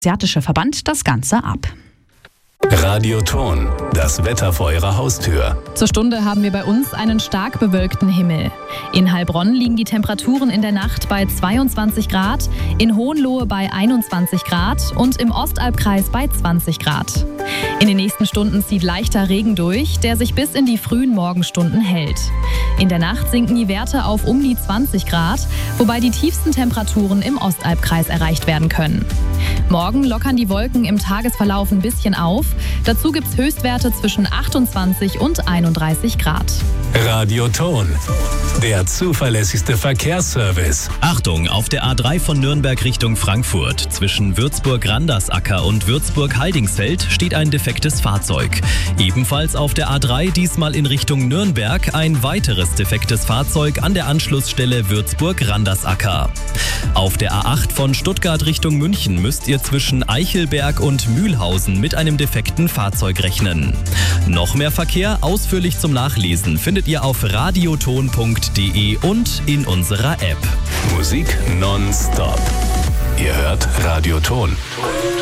Asiatische Verband das Ganze ab. Radioton, das Wetter vor Ihrer Haustür. Zur Stunde haben wir bei uns einen stark bewölkten Himmel. In Heilbronn liegen die Temperaturen in der Nacht bei 22 Grad, in Hohenlohe bei 21 Grad und im Ostalbkreis bei 20 Grad. In den nächsten Stunden zieht leichter Regen durch, der sich bis in die frühen Morgenstunden hält. In der Nacht sinken die Werte auf um die 20 Grad, wobei die tiefsten Temperaturen im Ostalbkreis erreicht werden können. Morgen lockern die Wolken im Tagesverlauf ein bisschen auf. Dazu gibt es Höchstwerte zwischen 28 und 31 Grad. Radioton, der zuverlässigste Verkehrsservice. Achtung, auf der A3 von Nürnberg Richtung Frankfurt. Zwischen Würzburg-Randersacker und Würzburg-Haldingsfeld steht ein defektes Fahrzeug. Ebenfalls auf der A3, diesmal in Richtung Nürnberg, ein weiteres defektes Fahrzeug an der Anschlussstelle Würzburg-Randersacker. Auf der A8 von Stuttgart Richtung München müsst ihr zwischen Eichelberg und Mühlhausen mit einem defekten Fahrzeug rechnen. Noch mehr Verkehr ausführlich zum Nachlesen findet ihr auf radioton.de und in unserer App. Musik nonstop. Ihr hört Radioton.